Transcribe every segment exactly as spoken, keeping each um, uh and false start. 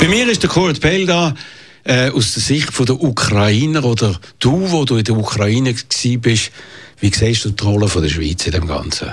Bei mir ist der Kurt Pell da, äh, aus der Sicht der Ukrainer, oder du, wo du in der Ukraine warst, wie siehst du die Rolle der Schweiz in dem Ganzen?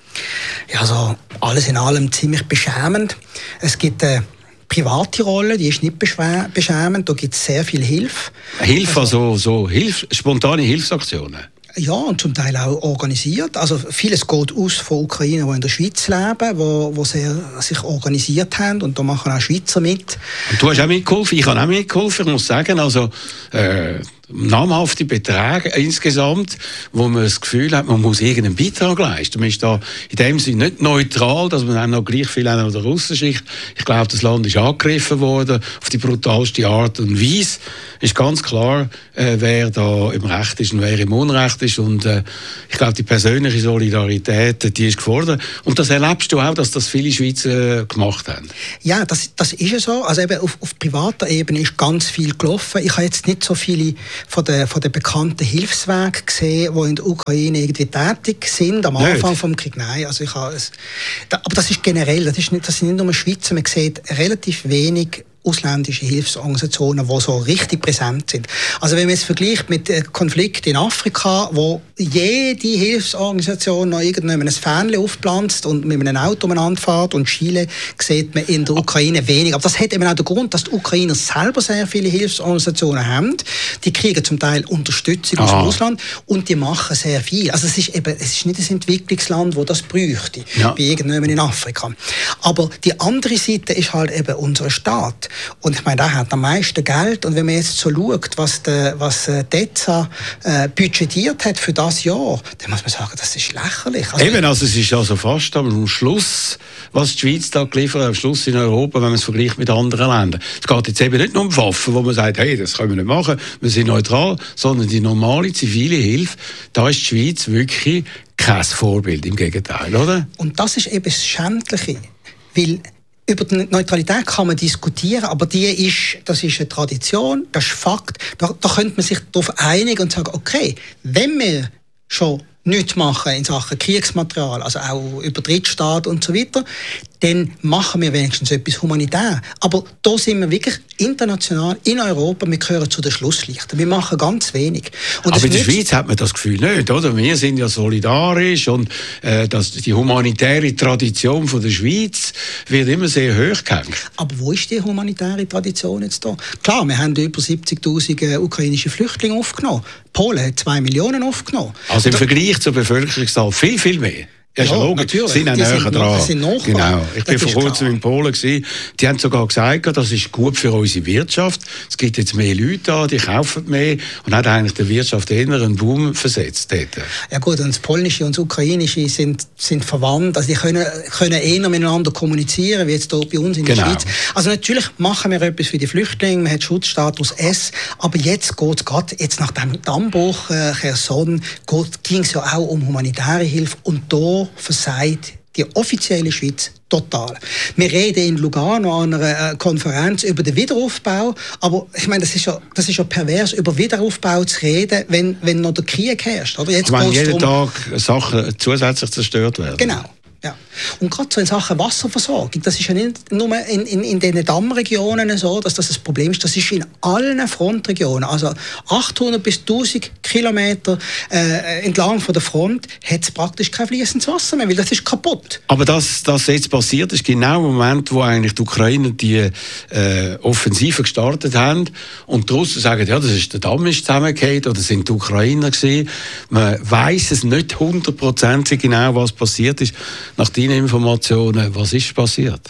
Ja, also alles in allem ziemlich beschämend. Es gibt eine private Rolle, die ist nicht beschämend, da gibt es sehr viel Hilfe. Hilfe, also, also so Hilf, spontane Hilfsaktionen? Ja, und zum Teil auch organisiert. Also vieles geht aus von Ukrainern, die in der Schweiz leben, wo, wo sehr, sich organisiert haben, und da machen auch Schweizer mit. Und du hast auch mitgeholfen, ich habe auch mitgeholfen, ich muss sagen, also äh, namhafte Beträge insgesamt, wo man das Gefühl hat, man muss irgendeinen Beitrag leisten. Man ist da in dem Sinne nicht neutral, dass man noch gleich viel an der Russenschicht. Ich glaube, das Land ist angegriffen worden auf die brutalste Art und Weise. Es ist ganz klar, äh, wer da im Recht ist und wer im Unrecht ist. Und äh, ich glaube, die persönliche Solidarität, die ist gefordert. Und das erlebst du auch, dass das viele Schweizer äh, gemacht haben? Ja, das, das ist ja so. Also eben auf, auf privater Ebene ist ganz viel gelaufen. Ich habe jetzt nicht so viele von den, von den bekannten Hilfswegen gesehen, die in der Ukraine irgendwie tätig sind, am Anfang des Krieges. Nein, also ich habe es, da, aber das ist generell, das, ist nicht, das sind nicht nur Schweizer, man sieht relativ wenig ausländische Hilfsorganisationen, die so richtig präsent sind. Also wenn man jetzt vergleicht mit äh, Konflikten in Afrika, wo jede Hilfsorganisation noch irgendwann ein Fähnchen aufpflanzt und mit einem Auto umeinander fährt, und Chile sieht man in der Ukraine wenig. Aber das hat eben auch den Grund, dass die Ukrainer selber sehr viele Hilfsorganisationen haben. Die kriegen zum Teil Unterstützung aus dem Ausland und die machen sehr viel. Also es ist eben, es ist nicht ein Entwicklungsland, wo das bräuchte, ja, wie irgendwann in Afrika. Aber die andere Seite ist halt eben unser Staat. Und ich meine, der hat am meisten Geld. Und wenn man jetzt so schaut, was der, was äh, die E Z A äh, budgetiert hat für das Jahr, dann muss man sagen, das ist lächerlich. Also, Eben, also es ist also fast am Schluss, was die Schweiz da geliefert hat, am Schluss in Europa, wenn man es vergleicht mit anderen Ländern. Es geht jetzt eben nicht nur um Waffen, wo man sagt, hey, das können wir nicht machen, wir sind neutral, sondern die normale zivile Hilfe, da ist die Schweiz wirklich kein Vorbild, im Gegenteil, oder? Und das ist eben das Schändliche, weil über die Neutralität kann man diskutieren, aber die ist, das ist eine Tradition, das ist Fakt. Da, da könnte man sich darauf einigen und sagen, okay, wenn wir schon nichts machen in Sachen Kriegsmaterial, also auch über Drittstaaten und so weiter, dann machen wir wenigstens etwas humanitär. Aber da sind wir wirklich international, in Europa, wir gehören zu den Schlusslichtern. Wir machen ganz wenig. Und aber in der Schweiz hat man das Gefühl nicht, oder? Wir sind ja solidarisch und äh, das, die humanitäre Tradition von der Schweiz wird immer sehr hoch gehängt. Aber wo ist die humanitäre Tradition jetzt da? Klar, wir haben über siebzigtausend äh, ukrainische Flüchtlinge aufgenommen. Polen hat zwei Millionen aufgenommen. Also im da, Vergleich zur Bevölkerungszahl viel, viel mehr. Ja, ja, logisch. Natürlich. Sind auch näher dran. Sind genau. Ich war vor kurzem in Polen gewesen. Die haben sogar gesagt, das ist gut für unsere Wirtschaft. Es gibt jetzt mehr Leute da, die kaufen mehr und hat eigentlich der Wirtschaft eher einen Boom versetzt. Dort. Ja gut, und das Polnische und das Ukrainische sind, sind verwandt. Also die können, können eher miteinander kommunizieren, wie jetzt hier bei uns in der genau. Schweiz. Also natürlich machen wir etwas für die Flüchtlinge, man hat Schutzstatus S, aber jetzt geht es gerade, jetzt nach dem Dammbruch äh, Cherson, ging es ja auch um humanitäre Hilfe, und da versagt die offizielle Schweiz total. Wir reden in Lugano an einer äh, Konferenz über den Wiederaufbau, aber ich meine, das ist ja, das ist ja pervers, über Wiederaufbau zu reden, wenn, wenn noch der Krieg herrscht. Oder? Jetzt wenn jeden Tag Sachen zusätzlich zerstört werden. Genau. Ja. Und gerade so in Sachen Wasserversorgung, das ist ja nicht nur in, in, in den Dammregionen so, dass das ein Problem ist, das ist in allen Frontregionen, also achthundert bis tausend Kilometer äh, entlang von der Front hat es praktisch kein fließendes Wasser mehr, weil das ist kaputt. Aber das, das jetzt passiert ist genau im Moment, wo eigentlich die Ukrainer die äh, Offensive gestartet haben und die Russen sagen, ja, das ist der Damm ist zusammengefallen oder das sind die Ukrainer gewesen. Man weiss es nicht hundertprozentig genau, was passiert ist. Nach deinen Informationen, was ist passiert?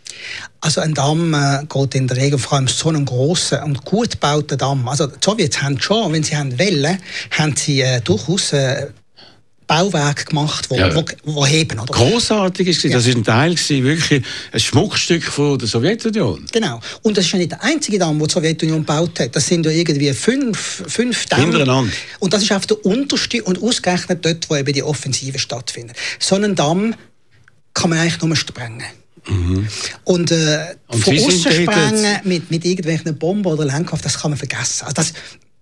Also ein Damm äh, geht in der Regel vor allem so einen grossen und gut gebauten Damm. Also die Sowjets haben schon, wenn sie haben wollen, haben sie äh, durchaus äh, Bauwerke gemacht, die ja. wo, wo heben. Oder? Grossartig ist es. Ja. Das war ein Teil, wirklich ein Schmuckstück von der Sowjetunion. Genau. Und das ist ja nicht der einzige Damm, den die Sowjetunion gebaut hat. Das sind ja irgendwie fünf, fünf Dämme. Hintereinander. Und das ist auf der unterste und ausgerechnet dort, wo eben die Offensive stattfindet. So einen Damm kann man eigentlich nur sprengen. Mhm. Und, äh, und von außen sprengen mit, mit irgendwelchen Bomben oder Lenkwaffen, das kann man vergessen. Also das,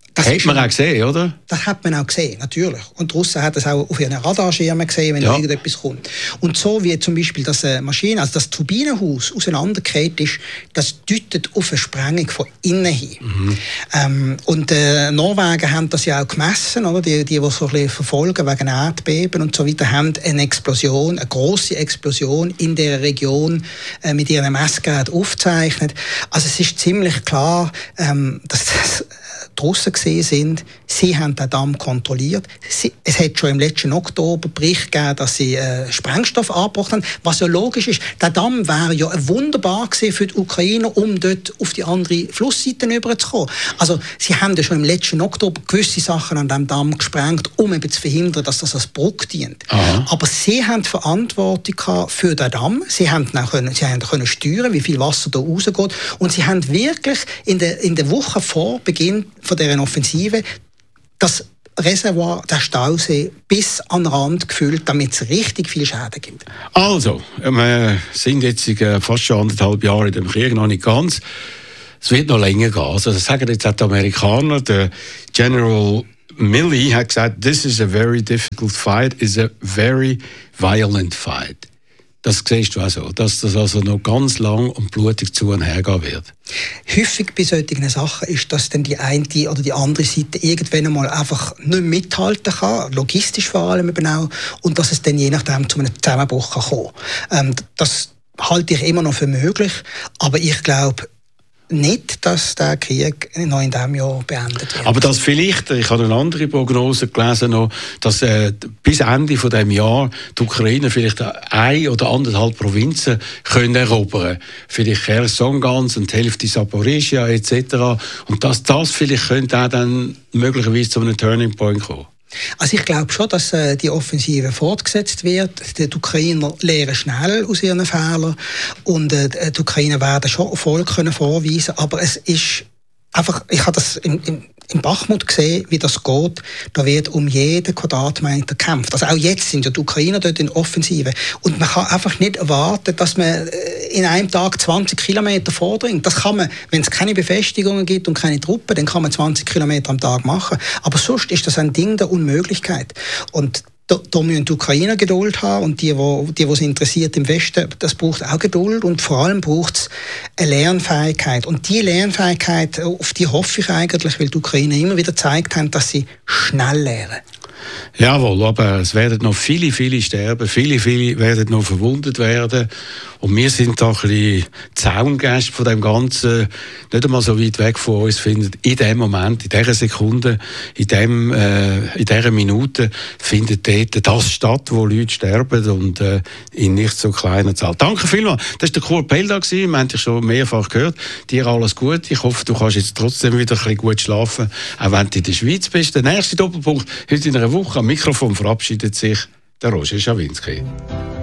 Das hat man auch gesehen, oder? Das hat man auch gesehen, natürlich. Und die Russen haben das auch auf ihren Radarschirmen gesehen, wenn ja. da irgendetwas kommt. Und so wie zum Beispiel das Maschine, also das Turbinenhaus auseinandergefallen ist, das deutet auf eine Sprengung von innen hin. Mhm. Ähm, und äh, Norwegen haben das ja auch gemessen, oder? Die, die, die so ein bisschen verfolgen wegen Erdbeben und so weiter, haben eine Explosion, eine grosse Explosion in der Region äh, mit ihren Messgeräten aufgezeichnet. Also es ist ziemlich klar, ähm, dass das die Russen gesehen sind, sie haben den Damm kontrolliert. Sie, es hat schon im letzten Oktober Bericht gegeben, dass sie äh, Sprengstoff angebracht haben, was ja logisch ist. Der Damm wäre ja wunderbar gewesen für die Ukrainer, um dort auf die andere Flussseite rüberzukommen. Also sie haben ja schon im letzten Oktober gewisse Sachen an diesem Damm gesprengt, um eben zu verhindern, dass das als Brücke dient. Aha. Aber sie haben die Verantwortung für den Damm. Sie haben auch können, sie haben können steuern, wie viel Wasser da rausgeht. Und sie haben wirklich in der, in der Woche vor Beginn von dieser Offensive das Reservoir, der Stausee, bis an den Rand gefüllt, damit es richtig viel Schäden gibt. Also, wir sind jetzt fast schon anderthalb Jahre in dem Krieg, noch nicht ganz. Es wird noch länger gehen. Also, das sagen jetzt auch die Amerikaner. Der General Milley hat gesagt, this is a very difficult fight, is a very violent fight. Das siehst du auch so, dass das also noch ganz lang und blutig zu und her gehen wird. Häufig bei solchen Sachen ist, dass dann die eine oder die andere Seite irgendwann einmal einfach nicht mithalten kann, logistisch vor allem eben auch, und dass es dann je nachdem zu einem Zusammenbruch kann kommen kann. Ähm, das halte ich immer noch für möglich, aber ich glaube nicht, dass der Krieg noch in diesem Jahr beendet wird. Aber dass vielleicht, ich habe eine andere Prognose gelesen, noch, dass äh, bis Ende von diesem Jahr die Ukraine vielleicht ein oder anderthalb Provinzen können erobern. Vielleicht Cherson ganz und die Hälfte Zaporizhzhia et cetera. Und dass das vielleicht könnte auch dann möglicherweise zu einem Turning Point kommen. Also ich glaube schon, dass äh, die Offensive fortgesetzt wird. Die Ukrainer lernen schnell aus ihren Fehlern und äh, die Ukrainer werden schon Erfolg können vorweisen. Aber es ist einfach, ich habe das im, im, im Bachmut gesehen, wie das geht. Da wird um jeden Quadratmeter gekämpft. Also auch jetzt sind ja die Ukrainer dort in Offensive. Und man kann einfach nicht erwarten, dass man in einem Tag zwanzig Kilometer vordringt. Das kann man, wenn es keine Befestigungen gibt und keine Truppen, dann kann man zwanzig Kilometer am Tag machen. Aber sonst ist das ein Ding der Unmöglichkeit. Und Da, da müssen die Ukrainer Geduld haben und die, die, die, die es interessiert im Westen, das braucht auch Geduld und vor allem braucht es eine Lernfähigkeit. Und diese Lernfähigkeit, auf die hoffe ich eigentlich, weil die Ukrainer immer wieder gezeigt haben, dass sie schnell lernen. Jawohl, aber es werden noch viele, viele sterben, viele, viele werden noch verwundet werden. Und wir sind da ein bisschen Zaungäste von dem Ganzen, nicht einmal so weit weg von uns, findet in dem Moment, in dieser Sekunde, in, dem, äh, in dieser Minute findet dort das statt, wo Leute sterben und äh, in nicht so kleiner Zahl. Danke vielmals. Das war der Kurt Pelda, wir haben dich schon mehrfach gehört. Dir alles gut. Ich hoffe, du kannst jetzt trotzdem wieder ein bisschen gut schlafen, auch wenn du in der Schweiz bist. Der nächste Doppelpunkt heute in einer Woche. Am Mikrofon verabschiedet sich der Roger Schawinski.